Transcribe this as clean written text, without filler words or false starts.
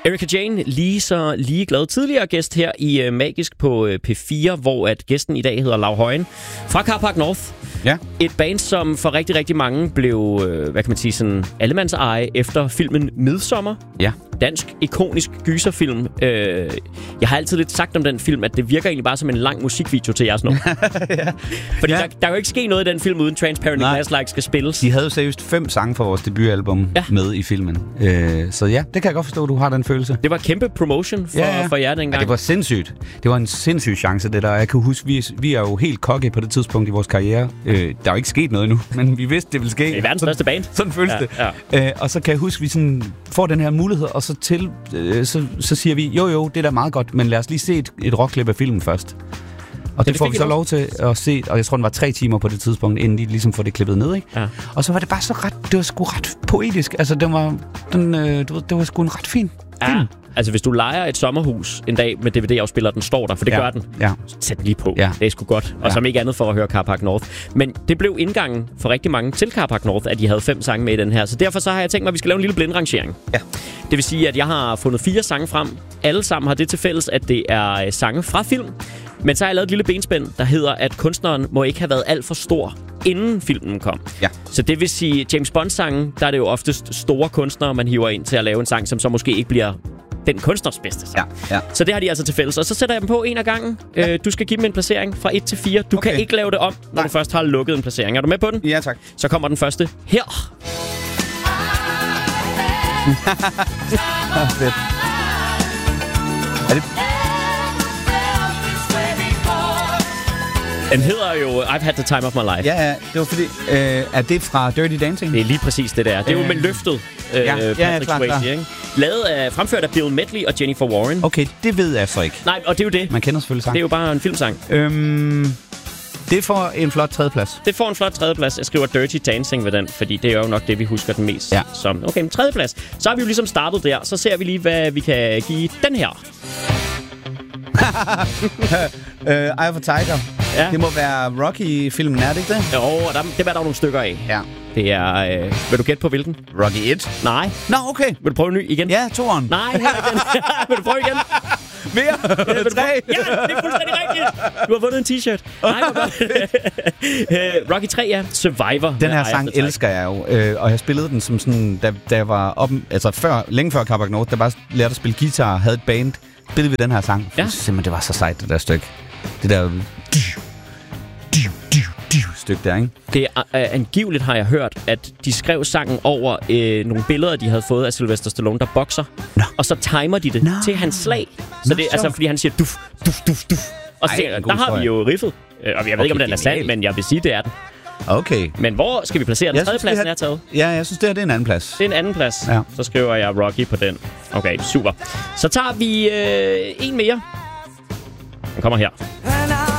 Erika Jane, lige glad tidligere gæst her i Magisk på P4, hvor at gæsten i dag hedder Lau Højen fra Carpark North. Ja. Et band, som for rigtig, rigtig mange blev, hvad kan man sige, sådan allemandseje efter filmen Midsommar. Ja. Dansk, ikonisk gyserfilm. Jeg har altid lidt sagt om den film, at det virker egentlig bare som en lang musikvideo til jeres nummer. Ja. Fordi der kan jo ikke ske noget i den film, uden Transparent Glass Like skal spilles. De havde jo seriøst 5 sange fra vores debutalbum med i filmen. Så ja, det kan jeg godt forstå, at du har den følelse. Det var kæmpe promotion for jer dengang. Ja, det var sindssygt. Det var en sindssyg chance, det der. Jeg kan huske, vi er jo helt cocky på det tidspunkt i vores karriere. Der er jo ikke sket noget endnu, men vi vidste, det ville ske. Det er verdens største band. Sådan føles det. Ja. Og så kan jeg huske, at vi sådan får den her mulighed, og så siger vi, jo, det er da meget godt, men lad os lige se et rockklip af filmen først. Og det får vi så lov til at se, og jeg tror, den var 3 timer på det tidspunkt, inden de ligesom får det klippet ned, ikke? Ja. Og så var det bare så det var sgu ret poetisk. Altså, det var sgu en ret fin film. Altså, hvis du lejer et sommerhus en dag med DVD-afspiller, den står der, for det gør den. Ja. Sæt den lige på. Ja. Det er sgu godt. Og som ikke andet for at høre Carpark North. Men det blev indgangen for rigtig mange til Carpark North, at de havde 5 sange med i den her. Så derfor så har jeg tænkt mig, at vi skal lave en lille blindrangering. Ja. Det vil sige, at jeg har fundet 4 sange frem. Alle sammen har det til fælles, at det er sange fra film. Men så har jeg lavet et lille benspænd, der hedder, at kunstneren må ikke have været alt for stor, inden filmen kom. Ja. Så det vil sige, James Bond-sangen, der er det jo oftest store kunstnere, man hiver ind til at lave en sang, som så måske ikke bliver den kunstners bedste sang. Ja. Så det har de altså til fælles. Og så sætter jeg dem på en af gangen. Ja. Du skal give dem en placering fra 1 til 4. Du kan ikke lave det om, når du først har lukket en placering. Er du med på den? Ja, tak. Så kommer den første her. Fedt. Er det... Den hedder jo I've Had the Time of My Life. Ja, det var fordi... er det fra Dirty Dancing? Det er lige præcis det der. Det er jo med løftet. Patrick Swayze, ikke? Fremført af Bill Medley og Jennifer Warren. Okay, det ved jeg så ikke. Nej, og det er jo det. Man kender selvfølgelig sang. Det er jo bare en filmsang. Det får en flot tredjeplads. Det får en flot tredjeplads. Jeg skriver Dirty Dancing ved den, fordi det er jo nok det, vi husker den mest som. Okay, en tredjeplads. Så har vi jo ligesom startet der. Så ser vi lige, hvad vi kan give den her. Eye of a Tiger. Ja. Det må være Rocky-filmen, er det ikke det? Jo, og det var der nogle stykker af. Ja. Det er... vil du gætte på hvilken? Rocky 1? Nej. Nå, okay. Vil du prøve en ny igen? Ja, 2'eren. Nej, her igen. Vil du prøve igen? Mere? 3? Ja, det er fuldstændig rigtigt. Du har vundet en t-shirt. Nej, hvor godt. Rocky 3, ja. Survivor. Den her sang elsker jeg jo. Og jeg spillede den som sådan... Da jeg var op... Altså længe før Carpark North, der bare lærte at spille guitar, havde et band, spillede vi den her sang. Ja. Jeg synes simpelthen, det var så sejt, det der stykke. Det der... stykke der, ikke? Det er angiveligt, har jeg hørt, at de skrev sangen over nogle billeder, de havde fået af Sylvester Stallone, der bokser. Og så timer de det til hans slag. Så det er altså, fordi han siger duf, duf, duf, duf. Og så der har vi jo riffet. Og jeg ved ikke, om den er sand, men jeg vil sige, det er den. Okay. Men hvor skal vi placere den? Tredjepladsen er taget. Ja, jeg synes, det er en anden plads. Det er en anden plads. Ja. Så skriver jeg Rocky på den. Okay, super. Så tager vi en mere. Den kommer her.